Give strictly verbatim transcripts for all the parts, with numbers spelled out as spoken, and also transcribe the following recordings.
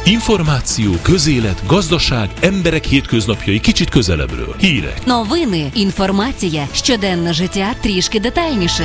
Információ, közélet, gazdaság, emberek hétköznapjai kicsit közelebbről. Hírek. Новини, інформація, щоденне життя трішки детальніше.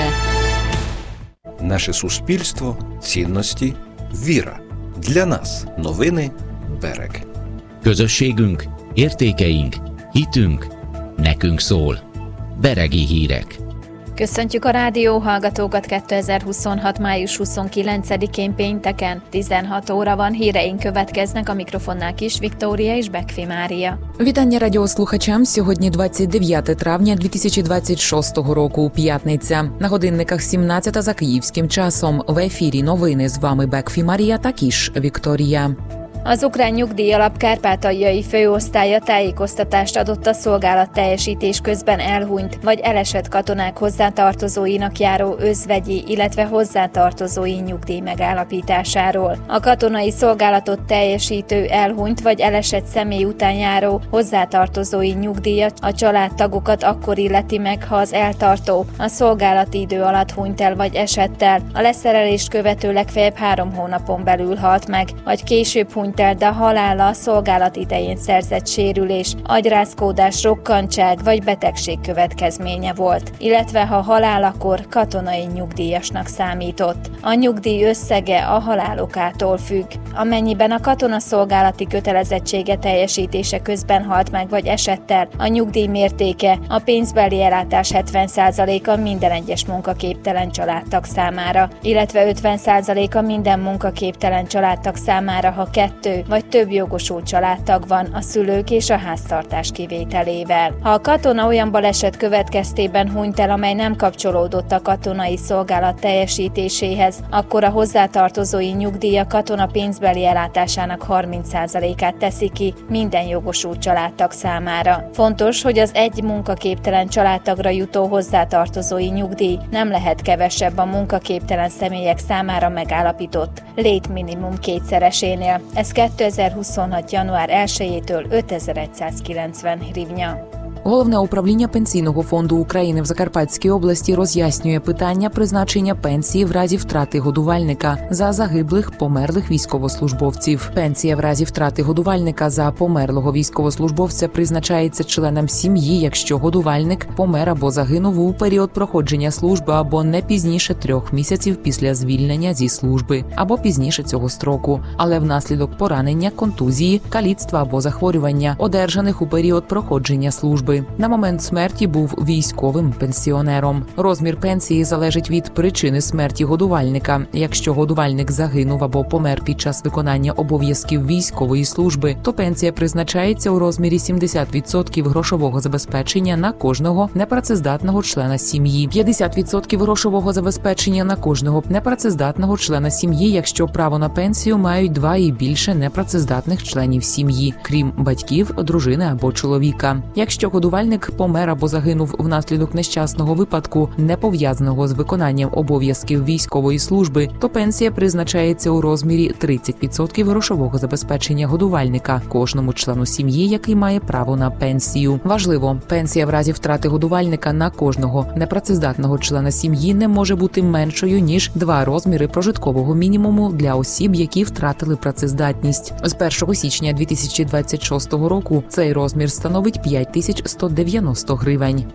Наше суспільство, цінності, віра. Для нас новини Берег. Közösségünk, értékeink, hitünk, nekünk szól. Beregi hírek. Köszöntjük a rádió hallgatókat kétezer-huszonhat. május huszonkilencedikén pénteken. tizenhat óra van, híreink következnek, a mikrofonnál Kis Viktória és Bekfi Mária. Вітання радіослухачам. Сьогодні двадцять дев'яте травня дві тисячі двадцять шостого року, п'ятниця. На годинниках сімнадцята за київським часом. В ефірі новини. З вами Bekfi Mária та Kis Viktória. Az ukrán nyugdíjalap kárpátaljai főosztálya tájékoztatást adott a szolgálatteljesítés közben elhunyt vagy elesett katonák hozzátartozóinak járó özvegyi, illetve hozzátartozói nyugdíj megállapításáról. A katonai szolgálatot teljesítő elhunyt vagy elesett személy után járó hozzátartozói nyugdíja a családtagokat akkor illeti meg, ha az eltartó a szolgálati idő alatt hunyt el vagy esett el, a leszerelést követő legfeljebb három hónapon belül halt meg, vagy később hunyt el, de a halála a szolgálat idején szerzett sérülés, agyrázkódás, rokkantság vagy betegség következménye volt, illetve ha halálakor katonai nyugdíjasnak számított. A nyugdíj összege a halálokától függ. Amennyiben a katonaszolgálati kötelezettsége teljesítése közben halt meg vagy esett el, a nyugdíj mértéke a pénzbeli ellátás hetven százaléka minden egyes munkaképtelen családtag számára, illetve ötven százaléka minden munkaképtelen családtag számára, ha kettő vagy több jogosult családtag van a szülők és a háztartás kivételével. Ha a katona olyan baleset következtében hunyt el, amely nem kapcsolódott a katonai szolgálat teljesítéséhez, akkor a hozzátartozói nyugdíj a katona pénzbeli ellátásának harminc százalékát teszi ki minden jogosult családtag számára. Fontos, hogy az egy munkaképtelen családtagra jutó hozzátartozói nyugdíj nem lehet kevesebb a munkaképtelen személyek számára megállapított létminimum kétszeresénél. Ez kétezer-huszonhat. január elsejétől ötezer-százkilencven hrivnya. Головне управління Пенсійного фонду України в Закарпатській області роз'яснює питання призначення пенсії в разі втрати годувальника за загиблих, померлих військовослужбовців. Пенсія в разі втрати годувальника за померлого військовослужбовця призначається членам сім'ї, якщо годувальник помер або загинув у період проходження служби або не пізніше трьох місяців після звільнення зі служби, або пізніше цього строку, але внаслідок поранення, контузії, каліцтва або захворювання, одержаних у період проходження служби. На момент смерті був військовим пенсіонером. Розмір пенсії залежить від причини смерті годувальника. Якщо годувальник загинув або помер під час виконання обов'язків військової служби, то пенсія призначається у розмірі сімдесят відсотків грошового забезпечення на кожного непрацездатного члена сім'ї, п'ятдесят відсотків грошового забезпечення на кожного непрацездатного члена сім'ї, якщо право на пенсію мають два і більше непрацездатних членів сім'ї, крім батьків, дружини або чоловіка. Якщо годувальник помер або загинув внаслідок нещасного випадку, не пов'язаного з виконанням обов'язків військової служби, то пенсія призначається у розмірі тридцять відсотків грошового забезпечення годувальника кожному члену сім'ї, який має право на пенсію. Важливо, пенсія в разі втрати годувальника на кожного непрацездатного члена сім'ї не може бути меншою, ніж два розміри прожиткового мінімуму для осіб, які втратили працездатність. З першого січня дві тисячі двадцять шостого року цей розмір становить п'ять тисяч сто дев'яносто гривень.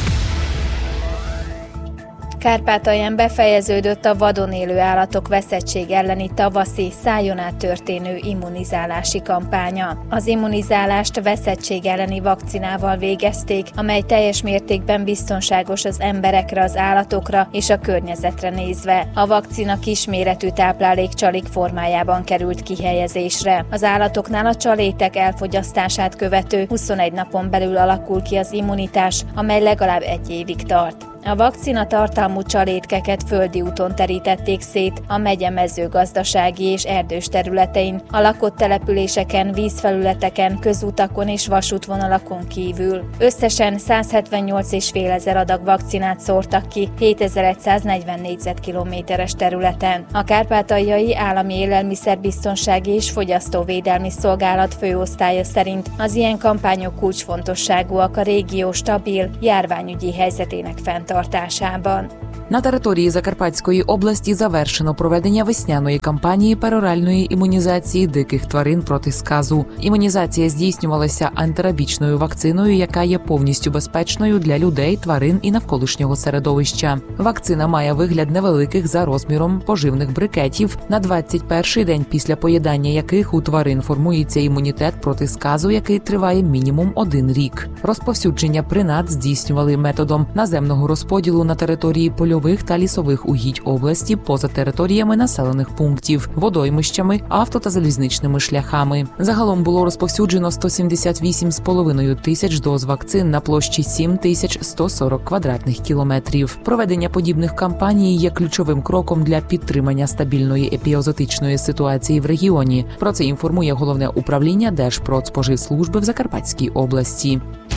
Kárpátalján befejeződött a vadon élő állatok veszettség elleni tavaszi, szájon át történő immunizálási kampánya. Az immunizálást veszettség elleni vakcinával végezték, amely teljes mértékben biztonságos az emberekre, az állatokra és a környezetre nézve. A vakcina kisméretű táplálékcsalék formájában került kihelyezésre. Az állatoknál a csalétek elfogyasztását követő huszonegy napon belül alakul ki az immunitás, amely legalább egy évig tart. A vakcina tartalmú csalétkeket földi úton terítették szét a megye mezőgazdasági és erdős területein, a lakott településeken, vízfelületeken, közutakon és vasútvonalakon kívül. Összesen száz hetvennyolc és fél ezer adag vakcinát szórtak ki hétezer-száznegyven négyzetkilométeres területen. A Kárpátaljai Állami Élelmiszerbiztonsági és Fogyasztóvédelmi Szolgálat főosztálya szerint az ilyen kampányok kulcsfontosságúak a régió stabil, járványügyi helyzetének fenntartásában. На території Закарпатської області завершено проведення весняної кампанії пероральної імунізації диких тварин проти сказу. Імунізація здійснювалася антирабічною вакциною, яка є повністю безпечною для людей, тварин і навколишнього середовища. Вакцина має вигляд невеликих за розміром поживних брикетів, на двадцять перший день після поїдання яких у тварин формується імунітет проти сказу, який триває мінімум один рік. Розповсюдження принад здійснювали методом наземного розподілу на території польових та лісових угідь області поза територіями населених пунктів, водоймищами, авто- та залізничними шляхами. Загалом було розповсюджено сто сімдесят вісім з половиною тисяч доз вакцин на площі сім тисяч сто сорок квадратних кілометрів. Проведення подібних кампаній є ключовим кроком для підтримання стабільної епізоотичної ситуації в регіоні. Про це інформує Головне управління Держпродспоживслужби в Закарпатській області.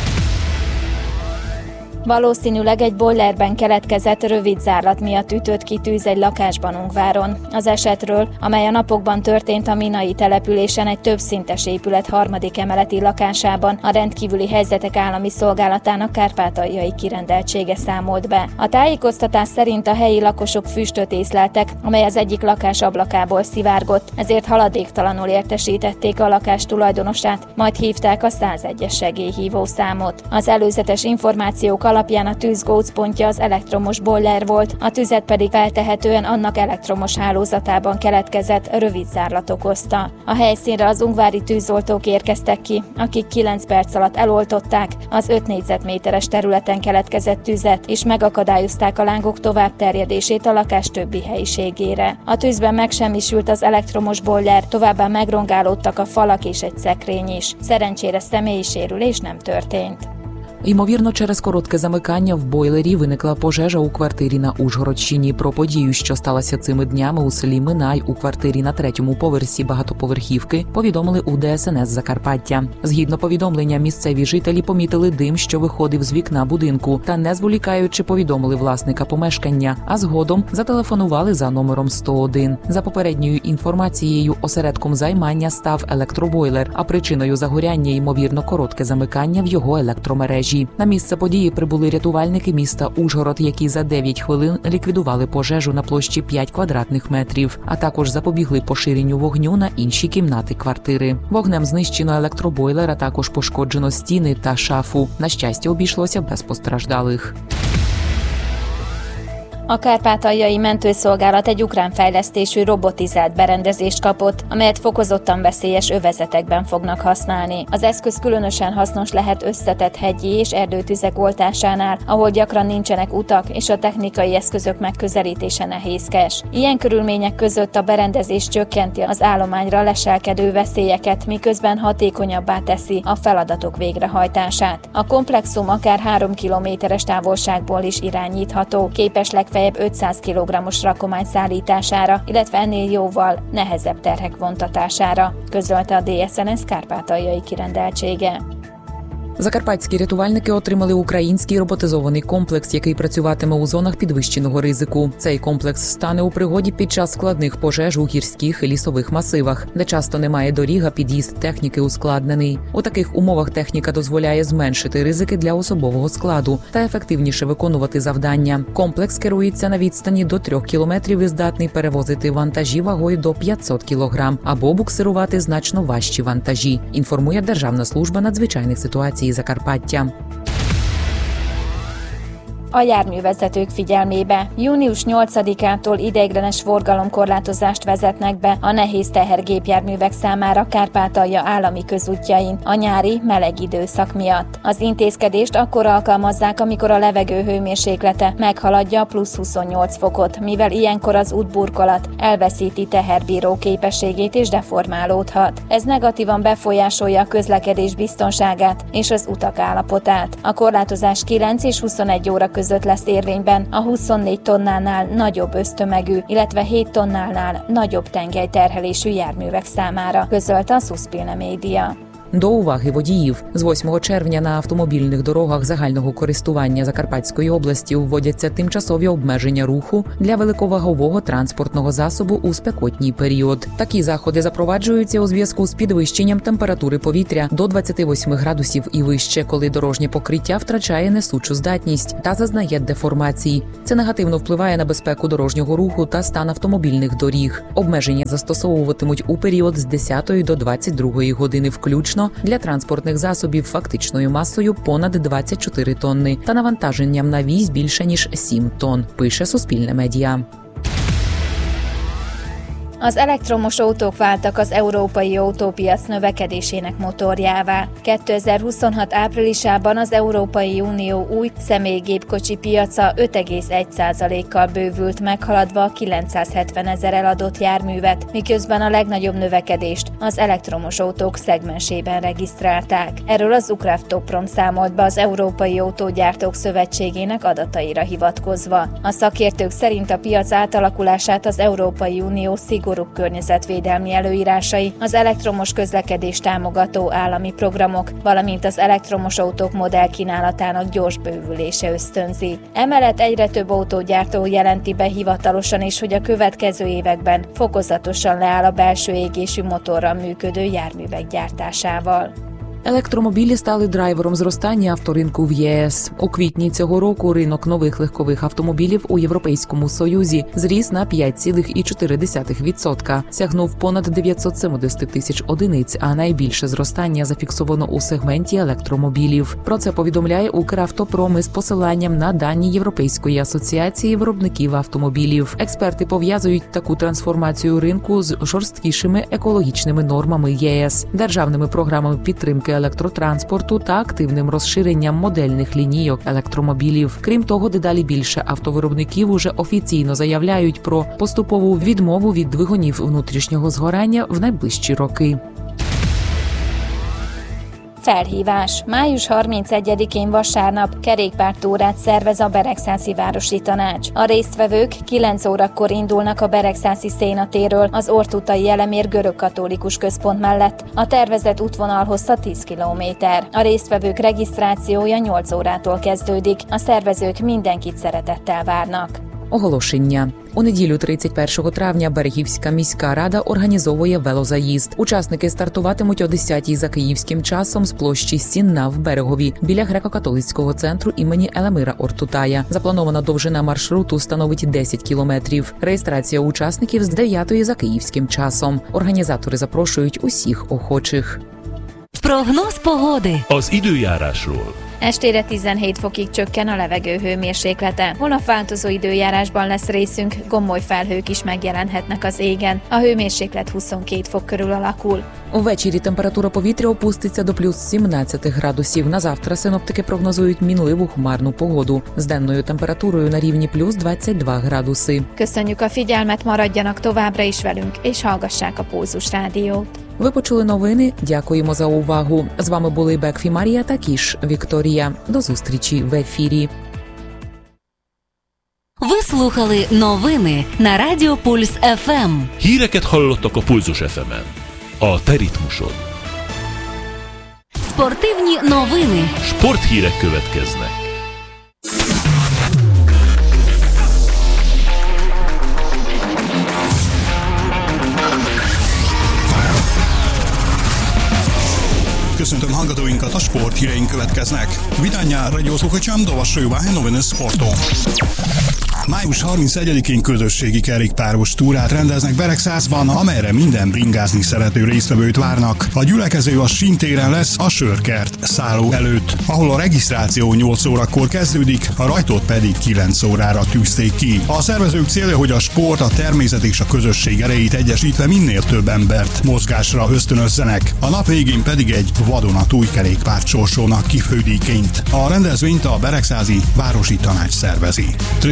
Valószínűleg egy boilerben keletkezett rövid zárlat miatt ütött ki tűz egy lakásban Ungváron. Az esetről, amely a napokban történt a minai településen egy többszintes épület harmadik emeleti lakásában, a rendkívüli helyzetek állami szolgálatának kárpátaljai kirendeltsége számolt be. A tájékoztatás szerint a helyi lakosok füstöt észleltek, amely az egyik lakás ablakából szivárgott, ezért haladéktalanul értesítették a lakás tulajdonosát, majd hívták a százegyes segélyhívó számot. Az előzetes információk alapján a tűz gócpontja az elektromos boiler volt, a tüzet pedig feltehetően annak elektromos hálózatában keletkezett rövid zárlat okozta. A helyszínre az ungvári tűzoltók érkeztek ki, akik kilenc perc alatt eloltották az öt négyzetméteres területen keletkezett tüzet, és megakadályozták a lángok tovább terjedését a lakás többi helyiségére. A tűzben megsemmisült az elektromos boiler, továbbá megrongálódtak a falak és egy szekrény is. Szerencsére személyi sérülés nem történt. Ймовірно, через коротке замикання в бойлері виникла пожежа у квартирі на Ужгородщині. Про подію, що сталася цими днями у селі Минай у квартирі на третьому поверсі багатоповерхівки, повідомили у Де Ес Ен Ес Закарпаття. Згідно повідомлення, місцеві жителі помітили дим, що виходив з вікна будинку, та не зволікаючи повідомили власника помешкання, а згодом зателефонували за номером сто один. За попередньою інформацією, осередком займання став електробойлер, а причиною загоряння, ймовірно, коротке замикання в його електромережі. На місце події прибули рятувальники міста Ужгород, які за дев'ять хвилин ліквідували пожежу на площі п'ять квадратних метрів, а також запобігли поширенню вогню на інші кімнати квартири. Вогнем знищено електробойлер, а також пошкоджено стіни та шафу. На щастя, обійшлося без постраждалих. A kárpátaljai mentőszolgálat egy ukrán fejlesztésű robotizált berendezést kapott, amelyet fokozottan veszélyes övezetekben fognak használni. Az eszköz különösen hasznos lehet összetett hegyi és erdőtüzek oltásánál, ahol gyakran nincsenek utak és a technikai eszközök megközelítése nehézkes. Ilyen körülmények között a berendezés csökkenti az állományra leselkedő veszélyeket, miközben hatékonyabbá teszi a feladatok végrehajtását. A komplexum akár három kilométeres távolságból is irányítható, képes legfeljebb ötszáz kilogrammos rakomány szállítására, illetve ennél jóval nehezebb terhek vontatására, közölte a Де Ес Ен Ес Kárpátaljai kirendeltsége. Закарпатські рятувальники отримали український роботизований комплекс, який працюватиме у зонах підвищеного ризику. Цей комплекс стане у пригоді під час складних пожеж у гірських і лісових масивах, де часто немає доріг, а під'їзд техніки ускладнений. У таких умовах техніка дозволяє зменшити ризики для особового складу та ефективніше виконувати завдання. Комплекс керується на відстані до трьох кілометрів і здатний перевозити вантажі вагою до п'ятсот кілограм або буксирувати значно важчі вантажі, інформує Державна служба надзвичайних ситуацій Закарпаття. A járművezetők figyelmébe június nyolcadikától ideiglenes forgalomkorlátozást vezetnek be a nehéz tehergépjárművek számára Kárpátalja állami közútjain a nyári meleg időszak miatt. Az intézkedést akkor alkalmazzák, amikor a levegő hőmérséklete meghaladja plusz huszonnyolc fokot, mivel ilyenkor az útburkolat elveszíti teherbíró képességét és deformálódhat. Ez negatívan befolyásolja a közlekedés biztonságát és az utak állapotát. A korlátozás kilenc és huszonegy óra között lesz érvényben a huszonnégy tonnánál nagyobb össztömegű, illetve hét tonnánál nagyobb tengelyterhelésű járművek számára, közölte a Suspilne Média. До уваги водіїв. З восьмого червня на автомобільних дорогах загального користування Закарпатської області вводяться тимчасові обмеження руху для великовагового транспортного засобу у спекотній період. Такі заходи запроваджуються у зв'язку з підвищенням температури повітря до двадцяти восьми градусів і вище, коли дорожнє покриття втрачає несучу здатність та зазнає деформації. Це негативно впливає на безпеку дорожнього руху та стан автомобільних доріг. Обмеження застосовуватимуть у період з десятої до двадцять другої години включно для транспортних засобів фактичною масою понад двадцять чотири тонни та навантаженням на вісь більше ніж сім тонн, пише Суспільне медіа. Az elektromos autók váltak az európai autópiac növekedésének motorjává. kétezer-huszonhat áprilisában az Európai Unió új személygépkocsi piaca öt egész egy százalékkal bővült, meghaladva a kilencszázhetven ezer eladott járművet, miközben a legnagyobb növekedést az elektromos autók szegmensében regisztrálták. Erről az Ukravtoprom számolt be az Európai Autógyártók Szövetségének adataira hivatkozva. A szakértők szerint a piac átalakulását az Európai Unió szigorúbb környezetvédelmi előírásai, az elektromos közlekedést támogató állami programok, valamint az elektromos autók modellkínálatának gyors bővülése ösztönzi. Emellett egyre több autógyártó jelenti be hivatalosan is, hogy a következő években fokozatosan leáll a belső égésű motorral működő járművek gyártásával. Електромобілі стали драйвером зростання авторинку в ЄС. У квітні цього року ринок нових легкових автомобілів у Європейському Союзі зріс на п'ять цілих чотири десятих відсотка, сягнув понад дев'ятсот сімдесят тисяч одиниць, а найбільше зростання зафіксовано у сегменті електромобілів. Про це повідомляє Укравтопром із посиланням на дані Європейської асоціації виробників автомобілів. Експерти пов'язують таку трансформацію ринку з жорсткішими екологічними нормами ЄС, державними програмами підтримки електротранспорту та активним розширенням модельних лінійок електромобілів. Крім того, дедалі більше автовиробників уже офіційно заявляють про поступову відмову від двигунів внутрішнього згорання в найближчі роки. Felhívás. május harmincegyedikén vasárnap kerékpártúrát szervez a Beregszászi Városi Tanács. A résztvevők kilenc órakor indulnak a Beregszászi Szénatéről az Ortutai Elemér görögkatolikus központ mellett. A tervezett útvonal hossza tíz kilométer. A résztvevők regisztrációja nyolc órától kezdődik. A szervezők mindenkit szeretettel várnak. Оголошення. У неділю тридцять першого травня Берегівська міська рада організовує велозаїзд. Учасники стартуватимуть о десятій за київським часом з площі Сінна в Берегові біля греко-католицького центру імені Елемира Ортутая. Запланована довжина маршруту становить десять кілометрів. Реєстрація учасників з дев'ятої за київським часом. Організатори запрошують усіх охочих. Прогноз pogody. Az időjárásról. Estére tizenhét fokig csökken a levegő hőmérséklete. Holnap változó időjárásban lesz részünk, gomoly felhők is megjelenhetnek az égen. A hőmérséklet huszonkét fok körül alakul. Увечері температура повітря опуститься до плюс сімнадцять градусів. На завтра синоптики прогнозують мінливу хмарну погоду з денною температурою на рівні плюс двадцять два градуси. Köszönjük a figyelmet, maradjanak továbbra is velünk, és hallgassák a Pulzus Rádiót. Ви почули новини. Дякуємо за увагу. З вами були Бекфі Марія та Кіш Вікторія. До зустрічі в ефірі. Ви слухали новини на Радіо Пульс еф ем. Híreket hallottak a Pulzus еф ем-en. A te ritmusod. Спортивні новини. Sporthírek következnek. Köszöntöm hallgatóinkat, a sporthíreink következnek. Vydania radiosluchačám dovašujú váhe noviny sportu. május harmincegyedikén közösségi kerékpáros túrát rendeznek Beregszászban, amelyre minden bringázni szerető résztvevőt várnak. A gyülekező a Síntéren lesz, a Sörkert szálló előtt, ahol a regisztráció nyolc órakor kezdődik, a rajtot pedig kilenc órára tűzték ki. A szervezők célja, hogy a sport, a természet és a közösség erejét egyesítve minél több embert mozgásra ösztönözzenek. A nap végén pedig egy vadonatúj kerékpárt sorsolnak ki fődíjként. A rendezvényt a Beregszászi Városi Tanács szervezi. tizenegy perc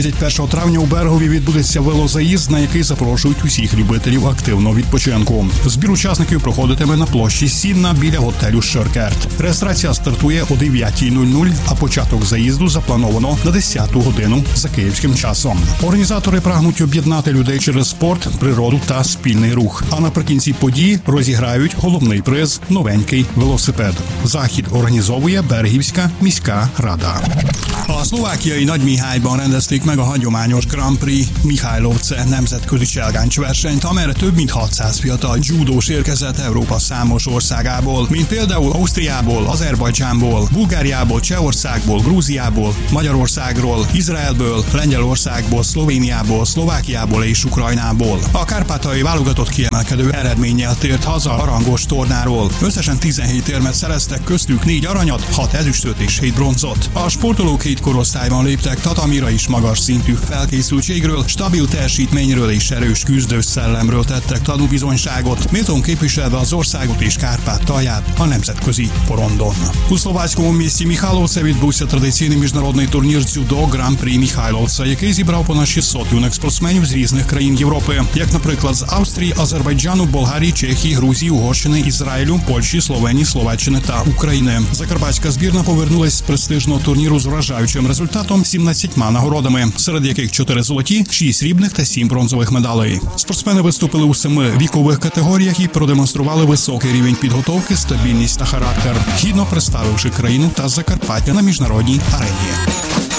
першого травня у Берегові відбудеться велозаїзд, на який запрошують усіх любителів активного відпочинку. Збір учасників проходитиме на площі Сінна біля готелю Шеркерт. Реєстрація стартує о дев'ятій нуль нуль, а початок заїзду заплановано на десяту годину за київським часом. Організатори прагнуть об'єднати людей через спорт, природу та спільний рух. А наприкінці події розіграють головний приз – новенький велосипед. Захід організовує Берегівська міська рада. A szlovákiai Nagymihályban rendezték meg a hagyományos Grand Prix Mihálylovce nemzetközi cselgáncsversenyt, amelyre több mint hatszáz fiatal judós érkezett Európa számos országából, mint például Ausztriából, Azerbajdzsánból, Bulgáriából, Csehországból, Grúziából, Magyarországról, Izraelből, Lengyelországból, Szlovéniából, Szlovákiából és Ukrajnából. A kárpátaljai válogatott kiemelkedő eredménnyel tért haza a rangos tornáról. Összesen tizenhét érmet szereztek, köztük négy aranyat, hat ezüstöt és hét bronzot. A sportolók hét korosztályban léptek tatamira is magas szintű felkészültségről, stabil teljesítményről és erős küzdős szellemről tettek tanúbizonyságot, méltón képviselve az országot és Kárpátalját a nemzetközi porondon. У словацькому місті Михайловце відбувся традиційний міжнародний турнір з дзюдо Grand Prix Михайловце, який зібрав понад шістсот юних спортсменів з різних країн Європи, як, наприклад, з Австрії, Азербайджану, Болгарії, Чехії, Грузії, Угорщини, Ізраїлю, Польщі, Словенії, Словаччини та України. Закарпатська збірна повернулась з престижного турніру з вражаючим результатом сімнадцятьма нагородами, серед яких чотири золоті, шість срібних та сім бронзових медалей. Спортсмени виступили у семи вікових категоріях і продемонстрували високий рівень підготовки, стабільність та характер, гідно представивши країну та Закарпаття на міжнародній арені.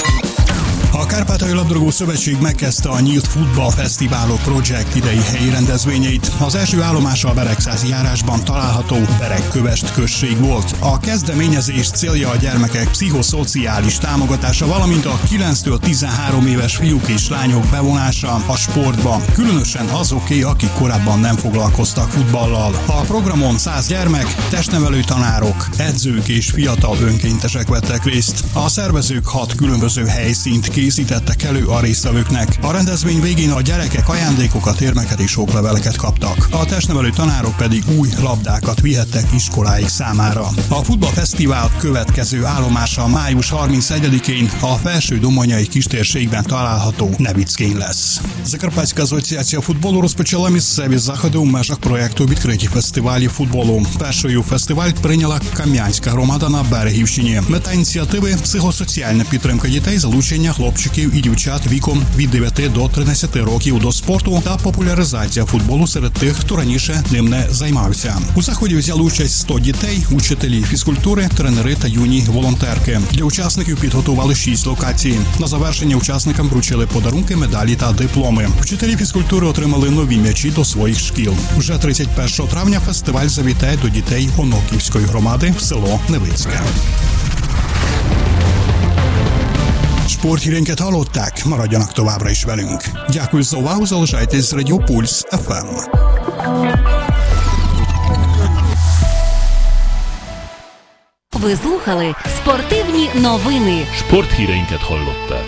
A Kárpátaljai Labdarúgó Szövetség megkezdte a Nyílt Futballfesztiválok Project idei helyi rendezvényeit. Az első állomása a Beregszázi járásban található Beregkövest község volt. A kezdeményezés célja a gyermekek pszichoszociális támogatása, valamint a kilenctől tizenhárom éves fiúk és lányok bevonása a sportba, különösen azoké, akik korábban nem foglalkoztak futballal. A programon száz gyermek, testnevelő tanárok, edzők és fiatal önkéntesek vettek részt. A szervezők hat különböző helyszínt készítettek elő a résztvevőknek. A rendezvény végén a gyerekek ajándékokat, érmeket és okleveleket kaptak. A testnevelő tanárok pedig új labdákat vihettek iskoláik számára. A futballfesztivál következő állomása május harmincegyedikén a Felső-Domanyai kistérségben található Nevickén lesz. Закарпатська асоціація футболу розпочала місцеві заходи у межах проєкту «Відкриті фестивалі футболу». Першою фестиваль прийняла Кам'янська громада на Берегівщині. Мета ініціативи – психосоціальна підтримка дітей, залучення хлопчиків і дівчат віком від дев'яти до тринадцяти років до спорту та популяризація футболу серед тих, хто раніше ним не займався. У заході взяли участь сто дітей, учителі фізкультури, тренери та юні волонтерки. Для учасників підготували шість локацій. На завершення учасникам вручили подарунки, медалі та дипломи. Вчителі фізкультури отримали нові м'ячі до своїх шкіл. Вже тридцять першого травня фестиваль завітає до дітей Оноківської громади в село Невицьке. Sporthírénket hallották, maradjanak továbbra is velünk. Дякую за увагу, залишайтесь з Радіо Пульс еф ем. Ви слухали спортивні новини. Sporthíreinket hallották.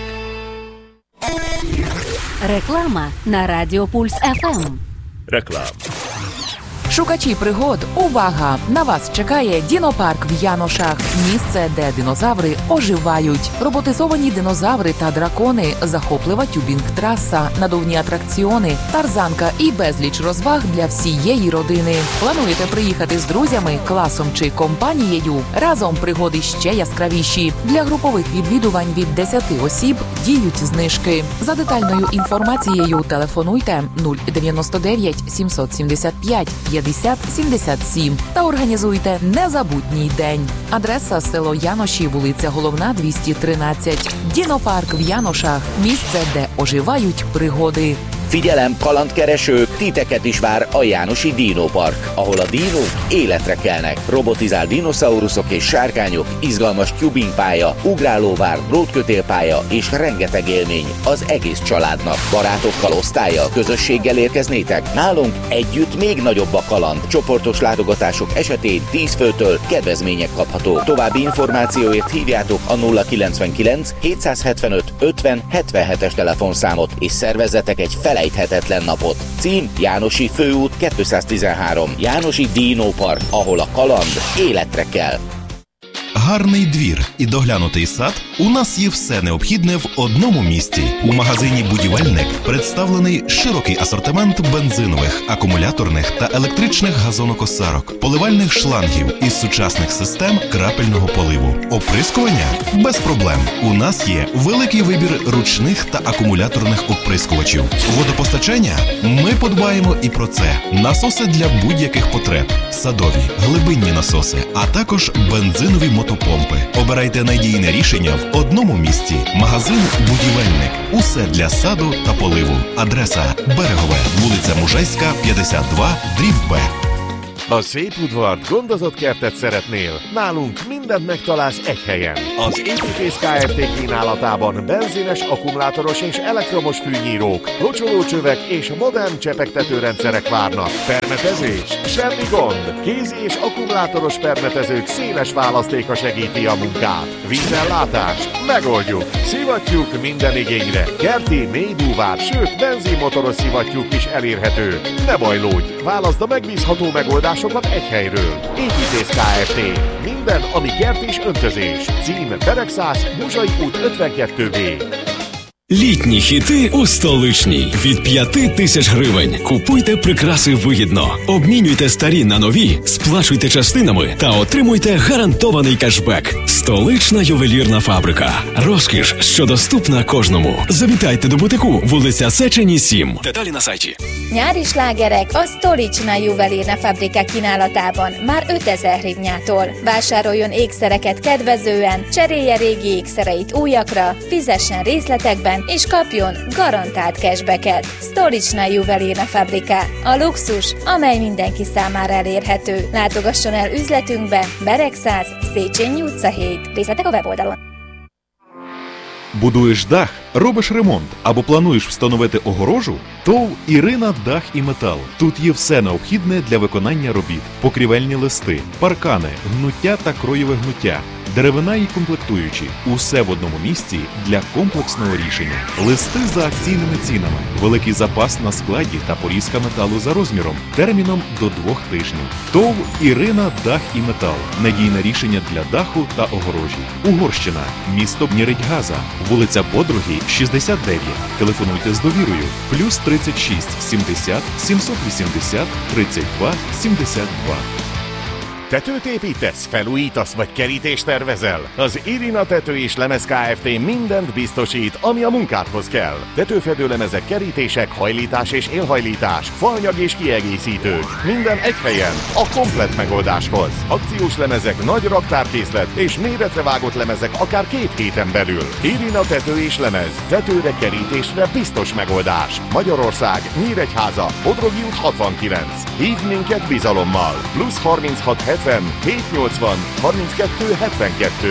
Реклама на Радіо Пульс еф ем. Reklám. Шукачі пригод, увага! На вас чекає дінопарк в Яношах. Місце, де динозаври оживають. Роботизовані динозаври та дракони, захоплива тюбінг-траса, надувні атракціони, тарзанка і безліч розваг для всієї родини. Плануєте приїхати з друзями, класом чи компанією? Разом пригоди ще яскравіші. Для групових відвідувань від десяти осіб діють знижки. За детальною інформацією телефонуйте нуль дев'яносто дев'ять сімсот сімдесят п'ять п'ятдесят сімдесят сім та організуйте незабутній день. Адреса – село Яноші, вулиця Головна, двісті тринадцять. Дінопарк в Яношах – місце, де оживають пригоди. Figyelem, kalandkeresők, titeket is vár a Jánosi Dinopark, ahol a dinók életre kelnek. Robotizált dinoszauruszok és sárkányok, izgalmas tubingpálya, ugrálóvár, drótkötélpálya és rengeteg élmény az egész családnak. Barátokkal, osztállyal, közösséggel érkeznétek? Nálunk együtt még nagyobb a kaland. Csoportos látogatások esetén tíz főtől kedvezmények kaphatók. További információért hívjátok a nulla kilencvenkilenc hétszázhetvenöt ötven hetvenhetes telefonszámot és szervezzetek egy fel felejthetetlen napot. Cím Jánosi Főút kétszáztizenhárom. Jánosi Dinopark, ahol a kaland életre kell. гарний двір і доглянутий сад, у нас є все необхідне в одному місці. У магазині «Будівельник» представлений широкий асортимент бензинових, акумуляторних та електричних газонокосарок, поливальних шлангів із сучасних систем крапельного поливу. Оприскування? Без проблем. У нас є великий вибір ручних та акумуляторних оприскувачів. Водопостачання? Ми подбаємо і про це. Насоси для будь-яких потреб. Садові, глибинні насоси, а також бензинові мотопомпи. Обирайте надійне рішення в одному місці. Магазин «Будівельник». Усе для саду та поливу. Adresa Bereгове, вулиця Мужайська, п'ятдесят два, дріб Б. A szép udvart, gondozott kertet szeretnél? Nálunk mindent megtalálsz egy helyen. Az építész Kft. Kínálatában benzines, akkumulátoros és elektromos fűnyírók, locsolócsövek és modern csepegtetőrendszerek várnak. Permetezés? Semmi gond! Kézi és akkumulátoros permetezők széles választéka segíti a munkát. Vízellátás? Megoldjuk! Szivattyúk minden igényre. Kerti, mélybúvár, sőt benzinmotoros szivattyúk is elérhető. Ne bajlódj! Válaszd a megbízható megoldást egy helyről. Építész Kft. Minden, ami kert és öntözés. Cím Beregszász, Muzsai út ötvenkettő B. Літні хіти у Столичній. Від п'яти тисяч гривень. Купуйте прикраси вигідно. Обмінюйте старі на нові, сплачуйте частинами та отримуйте гарантований кешбек. Столична ювелірна фабрика. Розкіш, що доступна кожному. Завітайте до бутику, вулиця Széchenyi сім. Деталі на сайті. Nyári slágerek a Stolicna Juvelirna Fabrika kínálatában már ötezer hrivnyától. Vásároljon ékszereket kedvezően, cserélje régi ékszereit újakra, fizessen részletekben és kapjon garantált cashbacket. Stolicna Juvelirna Fabrika. A luxus, amely mindenki számára elérhető. Látogasson el üzletünkbe, Beregszász, Széchenyi utca hét. Részletek a weboldalon. Будуєш дах, робиш ремонт або плануєш встановити огорожу? ТОВ «Ірина Дах і Метал». Тут є все необхідне для виконання робіт. Покрівельні листи, паркани, гнуття та кроєве гнуття, деревина і комплектуючі. Усе в одному місці для комплексного рішення. Листи за акційними цінами. Великий запас на складі та порізка металу за розміром. Терміном до двох тижнів. ТОВ «Ірина Дах і Метал». Надійне рішення для даху та огорожі. Угорщина. Місто Нєредьгаза. Вулиця Подруги, шістдесят дев'ять. Телефонуйте з довірою. Плюс тридцять шість сімдесят сімсот вісімдесят тридцять два сімдесят два. Tetőt építesz, felújítasz vagy kerítést tervezel? Az Irina Tető és Lemez Kft. Mindent biztosít, ami a munkádhoz kell. Tetőfedőlemezek, kerítések, hajlítás és élhajlítás, faanyag és kiegészítők. Minden egy helyen, a komplett megoldáshoz. Akciós lemezek, nagy raktárkészlet és méretre vágott lemezek akár két héten belül. Irina Tető és Lemez. Tetőre, kerítésre biztos megoldás. Magyarország, Nyíregyháza, Bodrogi út hatvankilenc. Hívj minket bizalommal. Plusz harminchat hetven hétszáznyolcvan harminckettő hetvenkettő.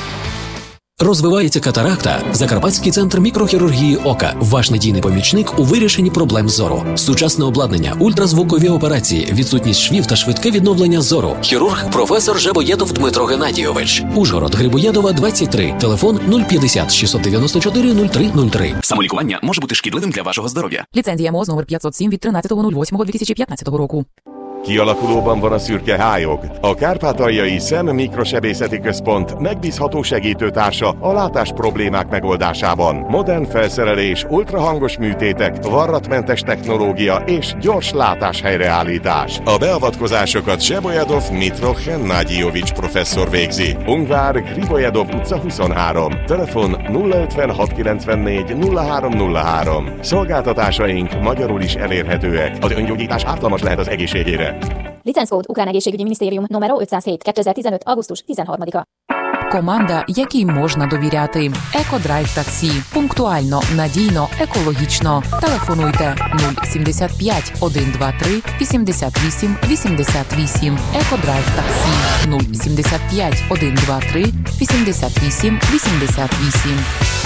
Розвивається катаракта. Закарпатський центр мікрохірургії ока. Ваш надійний помічник у вирішенні проблем зору. Сучасне обладнання, ультразвукові операції, відсутність швів та швидке відновлення зору. Хірург професор Жебоєдов Дмитро Геннадійович. Ужгород, Грибоєдова, двадцять три. Телефон нуль п'ятдесят шістсот дев'яносто чотири нуль три нуль три. Самолікування може бути шкідливим для вашого здоров'я. Ліцензія МОЗ номер п'ятсот сім від тринадцятого восьмого дві тисячі п'ятнадцятого року. Kialakulóban van a szürke hályog. A Kárpátaljai Szem Mikrosebészeti Központ megbízható segítőtársa a látás problémák megoldásában. Modern felszerelés, ultrahangos műtétek, varratmentes technológia és gyors látás helyreállítás. A beavatkozásokat Zsebolyadov Mitro Hennádyijovics professzor végzi. Ungvár, Gribojedov utca huszonhárom. Telefon nulla ötvenhat kilencvennégy nulla három nulla három. Szolgáltatásaink magyarul is elérhetőek. Az öngyógyítás ártalmas lehet az egészségére. Licenckód Ukrán Egészségügyi Minisztérium номер ötszázhét kétezer-tizenöt augusztus tizenharmadika. Команда, якій можна довіряти. Екодрайв таксі. Пунктуально, надійно, екологічно. Телефонуйте нуль сімдесят п'ять сто двадцять три вісімдесят вісім вісімдесят вісім. Екодрайв таксі. нуль сімдесят п'ять сто двадцять три вісімдесят вісім вісімдесят вісім.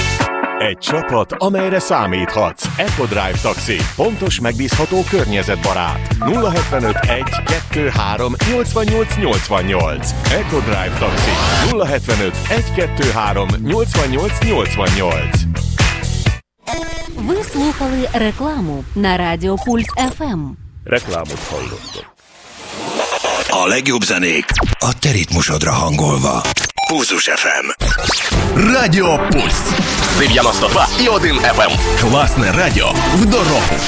Egy csapat, amelyre számíthatsz. EcoDrive Taxi. Pontos, megbízható, környezetbarát. nulla hetvenöt egy kettő három nyolcvannyolc nyolcvannyolc. EcoDrive Taxi. nulla hetvenöt egy kettő három nyolcvannyolc nyolcvannyolc. Ви слухали рекламу на Радіо Пульс еф ем. Reklámot hallottok. A legjobb zenék a te ritmusodra hangolva. Кузуш еф ем. Радіо Пульс. дев'яносто два і один еф ем. Класне радіо в дорогу.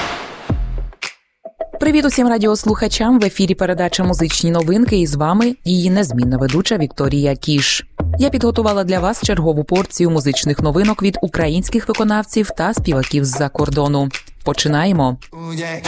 Привіт усім радіослухачам. В ефірі передача «Музичні новинки» і з вами її незмінна ведуча Вікторія Кіш. Я підготувала для вас чергову порцію музичних новинок від українських виконавців та співаків з-за кордону. Починаємо!